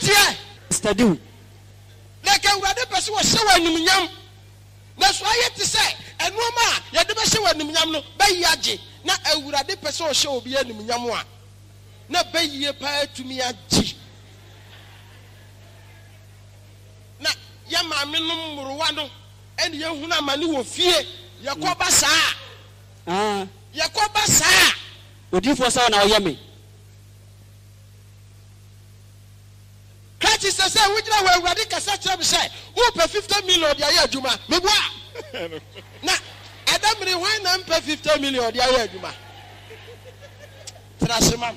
tie study like awurade pese wo hye wanimnyam na so ayete se enoma ye de be hye wanimnyam no bayi age na awurade pese wo hye obi animnyam a na bayi pa atumi age na ya maame no mmuruwa no ene ye hunu amane wo fie yakoba saa yakoba saa odifo saa na oyeme Christ says we jira we awurade kasa kire be say who pay 50 million dia ya adwuma mebua na adamre why na pay 50 million dia ya adwuma trasema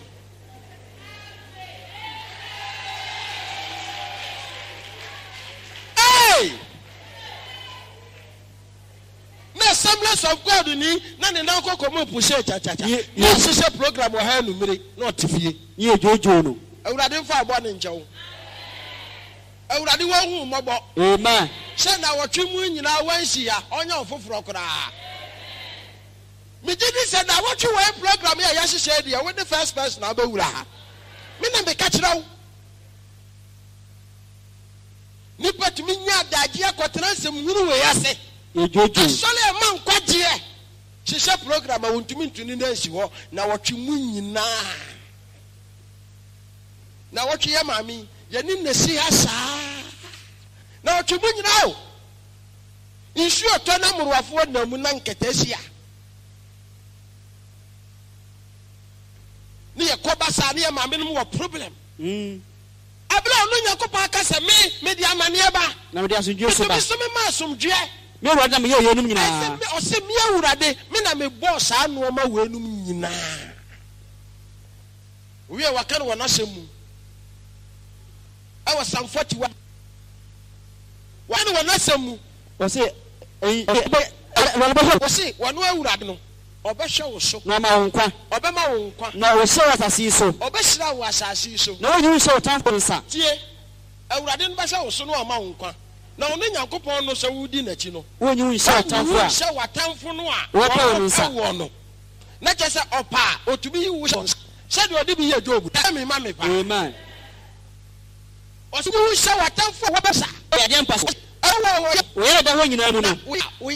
hey na Assemblies of God ni na ne nan kokomo push cha na social program wa ha numere na otifie ye jojo no awurade mfa abo ne nchewo awurade wo hu mobo amen se na wotwe mu nyina wansi ya onya ofoforo kora me gidi se na wotwe wo program ya yahye dia we the first person na abawura ha me na me ka kira wo ni patumi nya daji akotena nsem huru we yase jojo sole man kwaje hye program a wontumi ntuni na nsi ho na wotwe mu nyina na wotwe ya mami yani nesi ha saa na wotwe mu nyina o insu oto na muruafo na mu na nketasia ni yakoba saa ni ya mami no mo problem abla onu yakoba aka se me di amane ba na me di asundwe so ba so me ma asumdwe me wurade me ye yenum nyina o se me awurade me na me boss anu ma wenum nyina we waka no na semu I was some 41 one na semu o se o se wanu awurade no obehwe wo so na ma wonkwa obema wo nkwa na wo hye asase so obehira wo asase so na wo hye transport nsa tie awurade no behwe wo so no ama wo nkwa na wo nyankopon no se wudi nachi no wo hye tamfo a hye watamfo no a wo pa wo nsa wo no na chese opa otubi wo se de odi bi ye job ta me ma me pa amen osubu hye watamfo wo besa ya dem paso awo wo ye da ho nyina mu no